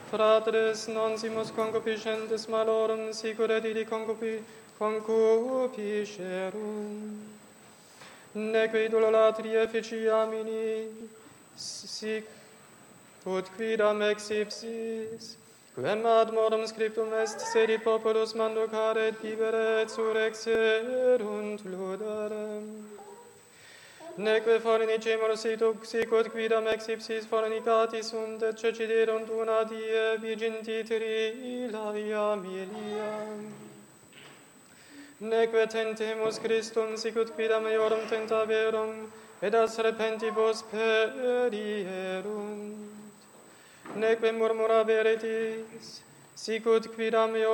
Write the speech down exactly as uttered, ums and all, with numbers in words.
fratres non simus concupiscentes malorum, sicure didi concupi, concupiscerum. Neque idolatrie efficiamini, sic ut quidam ex ipsis, quem ad modum scriptum est, sedi populus manducare et vivere et surrexerunt luderem. Neque fornicemus sic ut quidam ex ipsis fornicati sunt, et ceciderunt una die viginti terilia milia. Neque tentemus Christum sic ut quidam eorum tentaverum, et as repentibus perierunt. Neque murmura veritis, sic ut quidam eorum